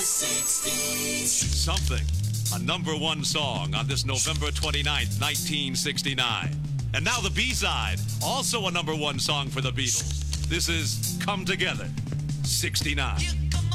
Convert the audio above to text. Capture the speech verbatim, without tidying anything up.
Something, a number one song on this November twenty-ninth, nineteen sixty-nine. And now the B-side, also a number one song for the Beatles. This is Come Together, sixty-nine.